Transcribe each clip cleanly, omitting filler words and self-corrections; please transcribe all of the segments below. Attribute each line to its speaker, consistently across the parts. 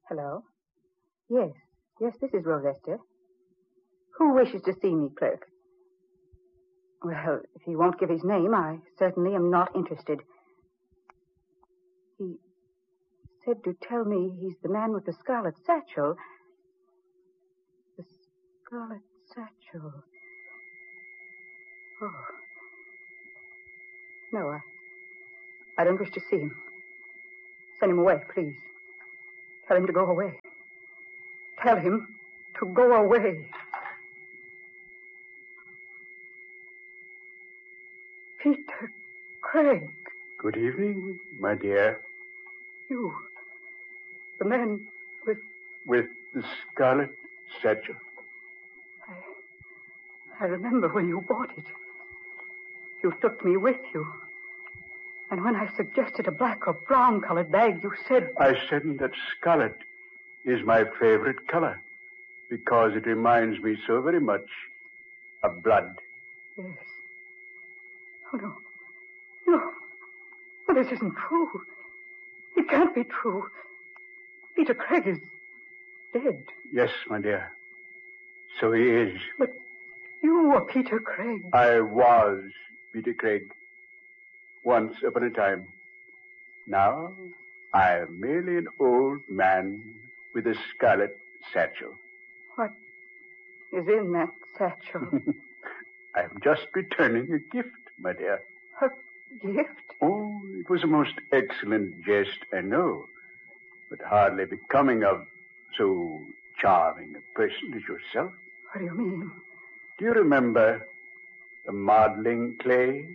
Speaker 1: Hello? Yes, this is Rosester. Who wishes to see me, clerk? Well, if he won't give his name, I certainly am not interested. He said to tell me he's the man with the scarlet satchel. The scarlet satchel. Oh. No, I don't wish to see him. Send him away, please. Tell him to go away. Tell him to go away. Peter Craig.
Speaker 2: Good evening, my dear.
Speaker 1: You, the man with...
Speaker 2: With the scarlet satchel.
Speaker 1: I remember when you bought it. You took me with you. And when I suggested a black or brown-colored bag, you said...
Speaker 2: I said that scarlet is my favorite color because it reminds me so very much of blood.
Speaker 1: Yes. Oh, no. No. Oh, this isn't true. It can't be true. Peter Craig is dead.
Speaker 2: Yes, my dear. So he is.
Speaker 1: But you were Peter Craig.
Speaker 2: I was Peter Craig. Once upon a time. Now, I am merely an old man with a scarlet satchel.
Speaker 1: What is in that satchel?
Speaker 2: I'm just returning a gift, my dear.
Speaker 1: A gift?
Speaker 2: Oh, it was a most excellent jest, I know, but hardly becoming of so charming a person as yourself.
Speaker 1: What do you mean?
Speaker 2: Do you remember the modeling clay?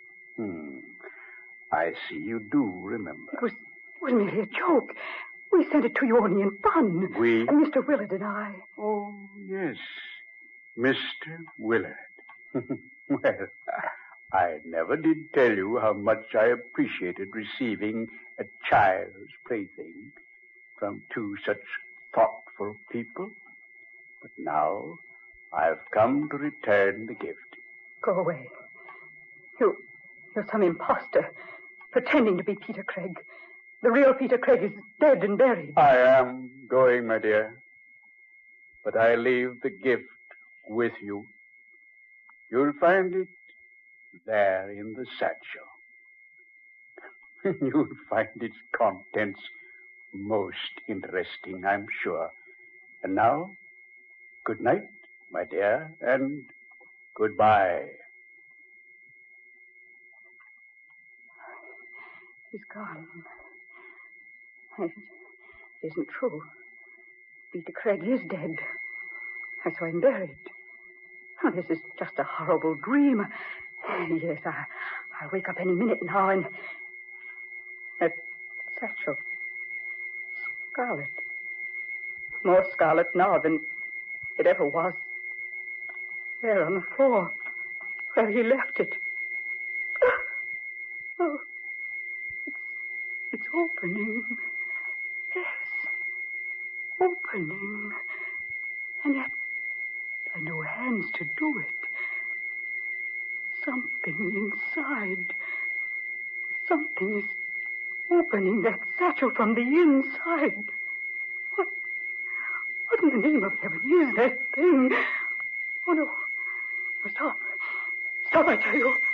Speaker 2: I see you do remember.
Speaker 1: It was merely a joke. We sent it to you only in fun.
Speaker 2: We?
Speaker 1: Mr. Willard and I.
Speaker 2: Oh, yes. Mr. Willard. Well, I never did tell you how much I appreciated receiving a child's plaything from two such thoughtful people. But now I've come to return the gift.
Speaker 1: Go away. You're some imposter, pretending to be Peter Craig. The real Peter Craig is dead and buried.
Speaker 2: I am going, my dear. But I leave the gift with you. You'll find it there in the satchel. You'll find its contents most interesting, I'm sure. And now, good night, my dear, and goodbye.
Speaker 1: He's gone. It isn't true. Peter Craig is dead. I saw him buried. Oh, this is just a horrible dream. Yes, I'll wake up any minute now and... That satchel. Scarlet. More scarlet now than it ever was. There on the floor, where he left it. Oh, it's opening. Yes, opening. And yet, there are no hands to do it. Something inside. Something is opening that satchel from the inside. What in the name of heaven is that thing? Oh, no. Stop. Stop, I tell you.